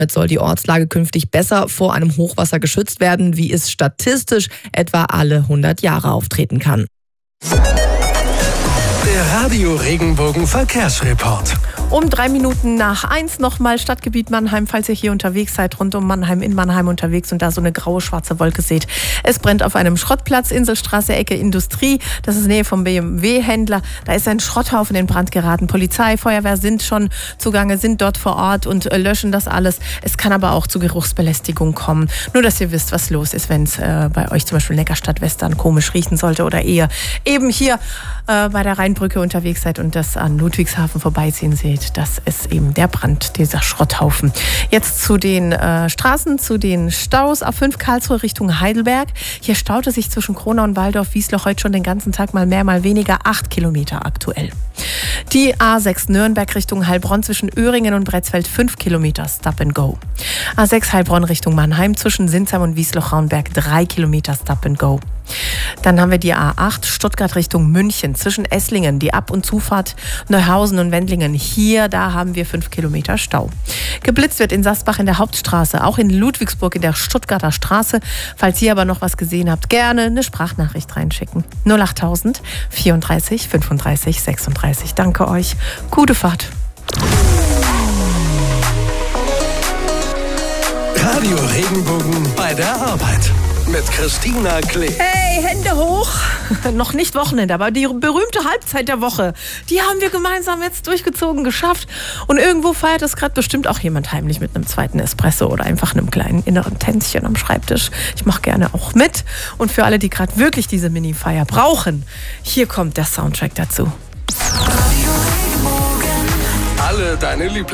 Damit soll die Ortslage künftig besser vor einem Hochwasser geschützt werden, wie es statistisch etwa alle 100 Jahre auftreten kann. Der Radio Regenbogen Verkehrsreport. Um 1:03 nochmal Stadtgebiet Mannheim, falls ihr hier unterwegs seid, rund um Mannheim, in Mannheim unterwegs und da so eine graue, schwarze Wolke seht. Es brennt auf einem Schrottplatz, Inselstraße, Ecke Industrie. Das ist Nähe vom BMW-Händler. Da ist ein Schrotthaufen in Brand geraten. Polizei, Feuerwehr sind schon zugange, sind dort vor Ort und löschen das alles. Es kann aber auch zu Geruchsbelästigung kommen. Nur, dass ihr wisst, was los ist, wenn es bei euch zum Beispiel Neckarstadt-Western komisch riechen sollte oder ihr eben hier bei der Rheinbrücke unterwegs seid und das an Ludwigshafen vorbeiziehen seht. Das ist eben der Brand, dieser Schrotthaufen. Jetzt zu den Straßen, zu den Staus. A5 Karlsruhe Richtung Heidelberg. Hier staute sich zwischen Kronau und Waldorf-Wiesloch heute schon den ganzen Tag mal mehr, mal weniger. 8 Kilometer aktuell. Die A6 Nürnberg Richtung Heilbronn zwischen Öhringen und Bretzfeld 5 Kilometer Stop and Go. A6 Heilbronn Richtung Mannheim zwischen Sinsheim und Wiesloch-Raunberg 3 Kilometer Stop and Go. Dann haben wir die A8 Stuttgart Richtung München zwischen Esslingen, die Ab- und Zufahrt Neuhausen und Wendlingen. Da haben wir 5 Kilometer Stau. Geblitzt wird in Sasbach in der Hauptstraße, auch in Ludwigsburg in der Stuttgarter Straße. Falls ihr aber noch was gesehen habt, gerne eine Sprachnachricht reinschicken. 08000 34 35 36. Danke euch. Gute Fahrt. Radio Regenbogen bei der Arbeit. Mit Christina Klee. Hey, Hände hoch. Noch nicht Wochenende, aber die berühmte Halbzeit der Woche, die haben wir gemeinsam jetzt durchgezogen, geschafft. Und irgendwo feiert das gerade bestimmt auch jemand heimlich mit einem zweiten Espresso oder einfach einem kleinen inneren Tänzchen am Schreibtisch. Ich mache gerne auch mit. Und für alle, die gerade wirklich diese Mini-Feier brauchen, hier kommt der Soundtrack dazu. Alle deine Lieblings